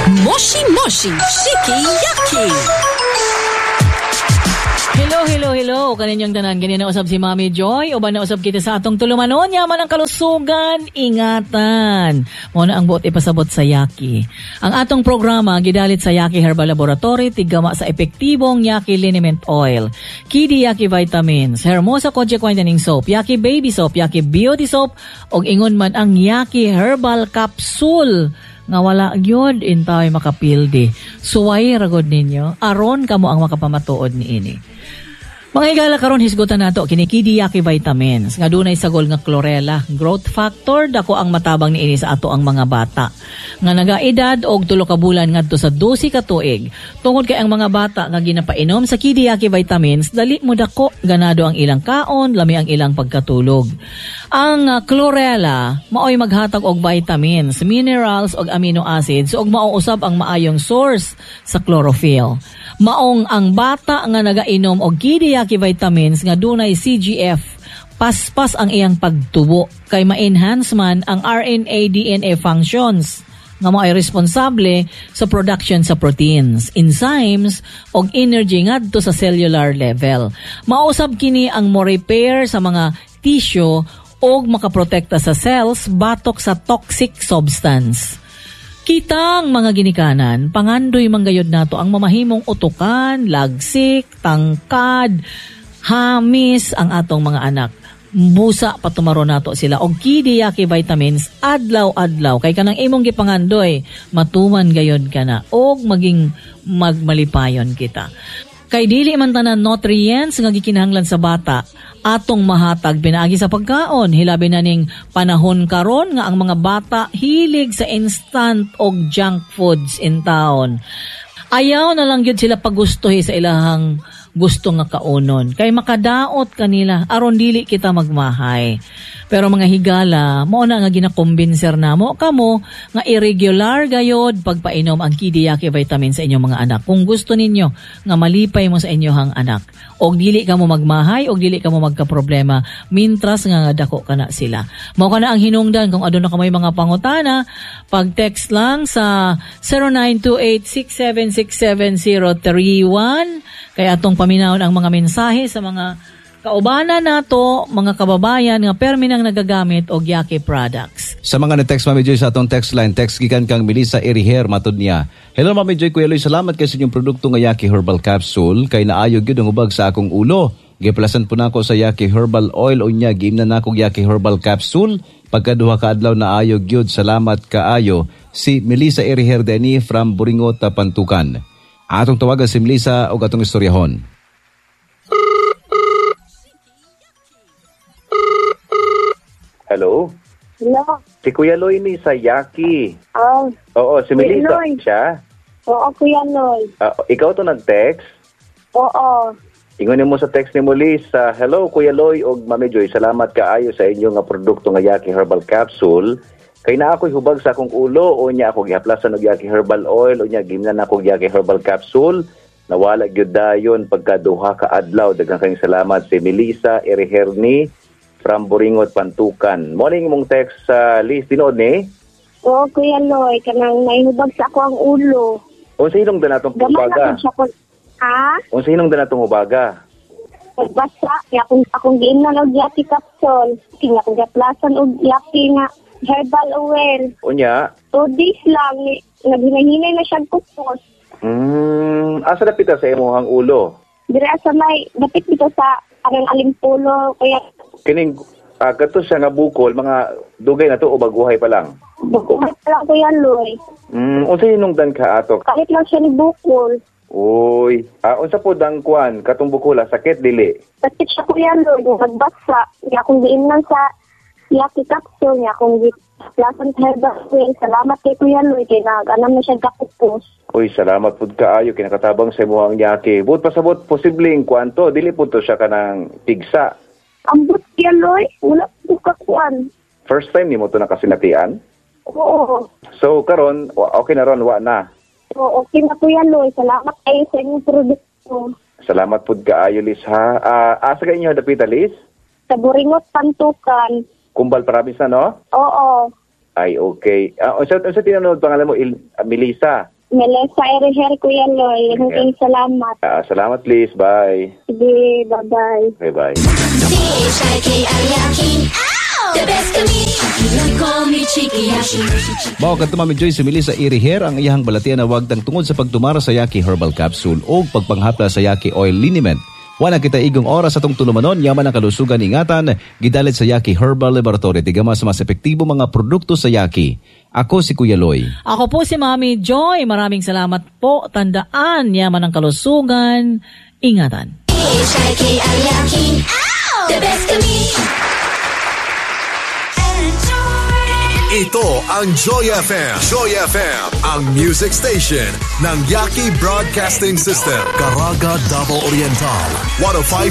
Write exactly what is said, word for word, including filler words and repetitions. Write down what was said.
Moshi Moshi Shiki Yaki. Hello, hello, hello. Kaninyong tanan, ganyan na usab si Mami Joy. O ba na usab kita sa atong tulumanon, yaman ang kalusugan, ingatan. Muna ang buot ipasabot sa Yaki. Ang atong programa, gidalit sa Yaki Herbal Laboratory, tigama sa epektibong Yaki Liniment Oil, Kidi Yaki Vitamins, Hermosa Koche Quintaning Soap, Yaki Baby Soap, Yaki Beauty Soap, o ingon man ang Yaki Herbal Capsule. Nga wala yun, intay makapildi. Suway ragod ninyo, aron kamo ang makapamatuod ni ini. Mga higala karon hisgutan nato kini Kidi Yaki Vitamins nga dunay sagol nga chlorella, growth factor dako ang matabang niini sa ato ang mga bata nga nagaedad og tulo ka bulan ngadto sa dose ka tuig. Tungod kay ang mga bata nga ginapainom sa Kidi Yaki Vitamins dali mo dako ganado ang ilang kaon, lami ang ilang pagkatulog. Ang uh, chlorella maoy maghatag og vitamins, minerals ug amino acids ug mauusab ang maayong source sa chlorophyll. Maong ang bata nga nagainom og Kidi Yaki Vitamins nga dunay C G F, paspas ang iyang pagtubo kay ma-enhance man ang R N A D N A functions nga mao'y responsable sa production sa proteins, enzymes og energy ngadto sa cellular level. Mausab kini ang mo-repair sa mga tissue og makaprotekta sa cells batok sa toxic substance. Kitang mga ginikanan, pangandoy manggayod nato ang mamahimong utukan, lagsik, tangkad, hamis ang atong mga anak. Busa patumaro nato sila og Kidi Yaki Vitamins adlaw-adlaw kay kanang imong gipangandoy matuman gayod kana og maging magmalipayon kita. Kay dili man tanan nutrients nga gikinahanglan sa bata atong mahatag pinaagi sa pagkaon, hilabi na ning panahon karon nga ang mga bata hilig sa instant og junk foods in town. Ayaw na lang gyud sila pagustuhi sa ilahang gusto nga kaunon kay makadaot kanila aron dili kita magmahay. Pero mga higala, mao na nga ginakumbinser namo kamo nga irregular gayod pagpainom ang Kidi Yaki Vitamin sa inyong mga anak. Kung gusto ninyo nga malipay mo sa inyohang anak, og dili ka mo magmahay, og dili ka mo magka-problema, mintras nga dako kana sila. Mao kana ang hinungdan kung aduna ka may mga pangutana, pag-text lang sa zero nine two eight six seven six seven zero three one kay atong paminawon ang mga mensahe sa mga kaubana nato, mga kababayan nga permi nang nagagamit og Yaki products. Sa mga na-text, Mami Joy, sa atong text line, text gikan kang Melissa Eriher, matod niya. Hello, Mami Joy, Kuya Loy, salamat kay sa inyong produkto nga Yaki Herbal Capsule, kay naayog yun ang ubag sa akong ulo. Giplasan po na ako sa Yaki Herbal Oil, o niya, giimna na akong Yaki Herbal Capsule, pagkaduha ka adlaw na ayog yun, salamat kaayo. Si Melissa Eriher Deni from Buringot, Pantukan. Atong tawagan si Melissa o atong istoryahon. Hello? Hello? Si Kuya Loy ni sa Yaki. Oh. Oo, si Kuya Melissa. Loy. Siya? Oo, Kuya Loy. Ah, ikaw to nag-text? Oo. Ingonin mo sa text ni Melissa. Hello, Kuya Loy o Mami Joy. Salamat kaayo sa inyo nga produkto nga Yaki Herbal Capsule. Kay na ako'y hubag sa akong ulo o niya ako gihaplasan og Yaki Herbal Oil o niya gimnan ako Yaki Herbal Capsule. Nawala gyud dayon pagkaduha ka adlaw. Daghang kayong salamat si Melissa Eriherni from Buringot, Pantukan. Morning mong text sa uh, list, tinood ni? Oo, Kuya Loy. Kanang naihubag sa ako ang ulo. Unsa hinong danatong Gaman hubaga? na siya ko. Ha? Unsa hinong danatong hubaga? Pagbasa. Kaya akong, akong giin na ng Yaki Capsule. Kaya akong gaplasan og Yaki nga Herbal Oil. Unya? Two days lang. Naghinahinay na siya kupos. Hmm, asa na pita sa imuhang ulo? Dira sa may, dapit dito sa anang alimpulo. Kaya Kining uh, kato siya nga bukol, mga dugay na to o baguhay pa lang? Baguhay pa lang, Kuya Loy. Hmm, unsa hinungdan ka ato? Kalit lang siya ni bukol. Uy, ah, unsa po dang kuan katong bukol, sakit dili? Sakit siya, Kuya Loy. Nagbasa. Kaya akong giin lang sa Yaki Capsule. Kaya akong giplasan sa Herbal Oil. Salamat kay Kuya Loy. Kaya nag-anam na siya kakupos. Uy, salamat pud kaayo kinakatabang sa imuhang Yaki. But pasabot posibleng kuan to, dili pud to siya kanang pigsa. Ambot, Kuya Loy. Wala po kakuan. First time ni mo to nakasinatian? Oo. So karon, wa- okay na ron, wa na. Oo, okay na, Kuya Loy. Salamat kayo sa inyong produkto. Salamat pud kaayo, Liz, ha? Ah, asa ka inyo dapita, Liz? Sa Buringot, Pantukan. Kumbal Province na, no? Oo. Ay, okay. Ah, unsa unsa tinanong pangalan mo, Il- ah, Melissa? Melissa Eriher, Kuya Loy. Maraming salamat. Ah, salamat please. Bye. Sige, bye-bye. Bye-bye. C H I K I Yaki. The best kami. You call me Chiki Yaki. Mao kadto Mami Joy sumili sa Iriher ang iyang balatian na wagtang tungod sa pagtumara sa Yaki Herbal Capsule o pagpanghapla sa Yaki Oil Liniment. Wala kita igong oras atong tulumanon, yaman ang kalusugan ingatan, gidalit sa Yaki Herbal Laboratory, tigama sa mas epektibo mga produkto sa Yaki. Ako si Kuya Loy. Ako po si Mami Joy. Maraming salamat po. Tandaan, yaman ang kalusugan, ingatan. C H I K I Yaki. The best kami. Ito ang Joy F M. Joy F M, ang music station ng Yaki Broadcasting System. Caraga, Davao Oriental. one oh five